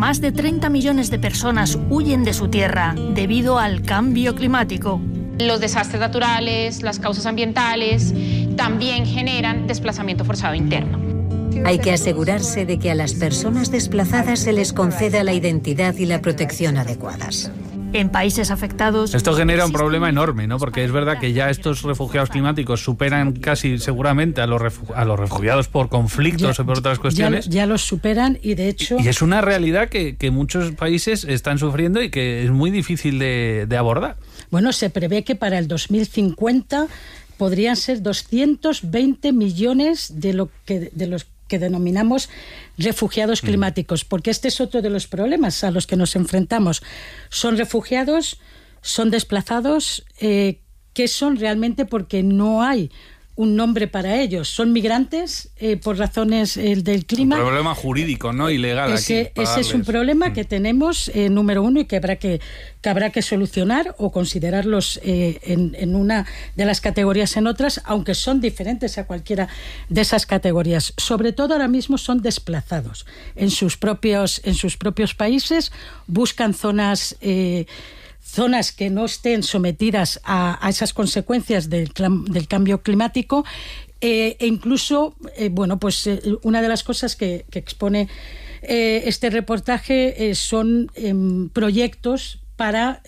más de 30 millones de personas huyen de su tierra debido al cambio climático. Los desastres naturales, las causas ambientales, también generan desplazamiento forzado interno. Hay que asegurarse de que a las personas desplazadas se les conceda la identidad y la protección adecuadas. En países afectados... Esto genera un problema enorme, ¿no? Porque es verdad que ya estos refugiados climáticos superan casi seguramente a los refugiados por conflictos o por otras cuestiones. Ya los superan y de hecho... Y es una realidad que muchos países están sufriendo y que es muy difícil de abordar. Bueno, se prevé que para el 2050 podrían ser 220 millones de los que denominamos refugiados climáticos, porque este es otro de los problemas a los que nos enfrentamos. Son refugiados, son desplazados, ¿qué son realmente? Porque no hay un nombre para ellos. Son migrantes por razones del clima. Un problema jurídico, ¿no? Ilegal. Ese es un problema que tenemos, número uno, y que habrá que solucionar o considerarlos en una de las categorías en otras, aunque son diferentes a cualquiera de esas categorías. Sobre todo ahora mismo son desplazados en sus propios países, buscan zonas que no estén sometidas a esas consecuencias del cambio climático, e incluso, una de las cosas que expone este reportaje son proyectos para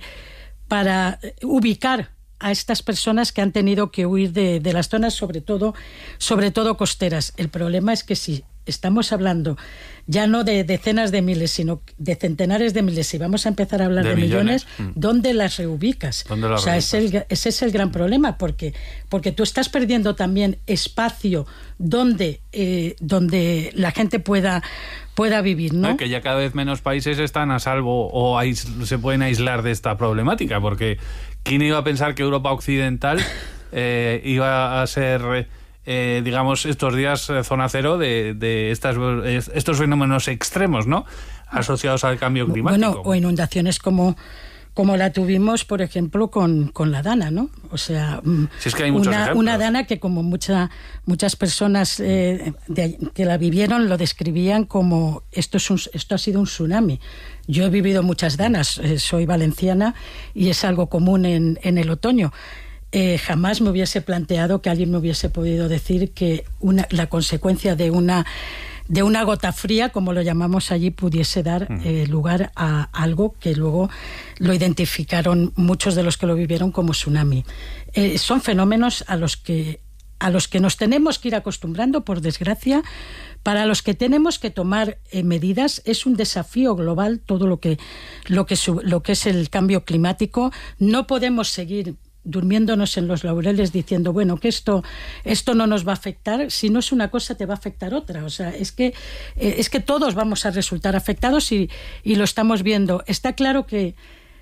ubicar a estas personas que han tenido que huir de las zonas, sobre todo costeras. El problema es que si estamos hablando ya no de decenas de miles, sino de centenares de miles, y vamos a empezar a hablar de millones, ¿dónde las reubicas? Ese es el gran problema, porque tú estás perdiendo también espacio donde la gente pueda vivir, ¿no? Que ya cada vez menos países están a salvo o se pueden aislar de esta problemática, porque ¿quién iba a pensar que Europa Occidental iba a ser... digamos, estos días zona cero de estos fenómenos extremos, ¿no? Asociados al cambio climático. Bueno, o inundaciones como la tuvimos, por ejemplo, con la Dana, ¿no? O sea, si es que hay una Dana que, como muchas personas que la vivieron, lo describían como esto ha sido un tsunami. Yo he vivido muchas Danas, soy valenciana, y es algo común en el otoño. Jamás me hubiese planteado que alguien me hubiese podido decir que la consecuencia de una gota fría, como lo llamamos allí, pudiese dar lugar a algo que luego lo identificaron muchos de los que lo vivieron como tsunami. Son fenómenos a los que nos tenemos que ir acostumbrando, por desgracia, para los que tenemos que tomar medidas. Es un desafío global todo lo que es el cambio climático. No podemos seguir durmiéndonos en los laureles diciendo, bueno, que esto no nos va a afectar. Si no es una cosa, te va a afectar otra. O sea, es que todos vamos a resultar afectados y lo estamos viendo. Está claro que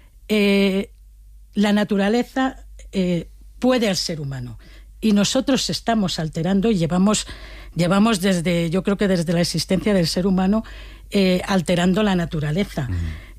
la naturaleza puede al ser humano, y nosotros estamos alterando, y llevamos yo creo que desde la existencia del ser humano alterando la naturaleza.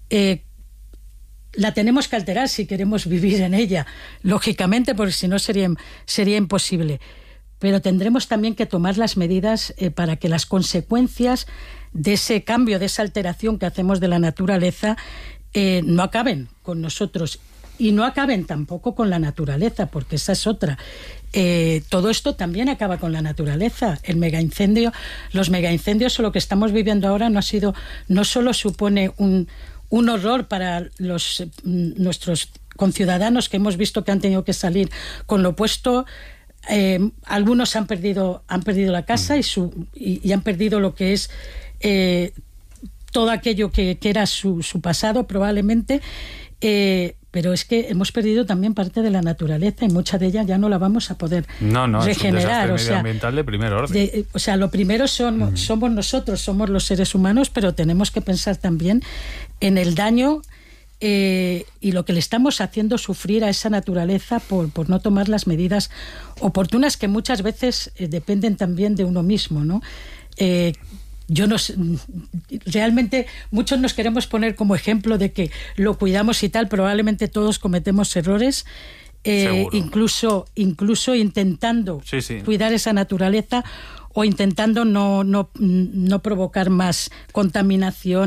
La tenemos que alterar si queremos vivir en ella, lógicamente, porque si no sería imposible. Pero tendremos también que tomar las medidas para que las consecuencias de ese cambio, de esa alteración que hacemos de la naturaleza, no acaben con nosotros y no acaben tampoco con la naturaleza, porque esa es otra. Todo esto también acaba con la naturaleza. Los megaincendios o lo que estamos viviendo ahora no solo supone un horror para nuestros conciudadanos, que hemos visto que han tenido que salir con lo puesto. Algunos han perdido la casa y han perdido lo que es todo aquello que era su pasado, probablemente. Pero es que hemos perdido también parte de la naturaleza, y mucha de ella ya no la vamos a poder regenerar. Es un desastre medioambiental de primer orden. Lo primero somos nosotros, somos los seres humanos, pero tenemos que pensar también en el daño y lo que le estamos haciendo sufrir a esa naturaleza por no tomar las medidas oportunas, que muchas veces dependen también de uno mismo, ¿no? Realmente muchos nos queremos poner como ejemplo de que lo cuidamos y tal. Probablemente todos cometemos errores, incluso intentando cuidar esa naturaleza, o intentando no provocar más contaminación.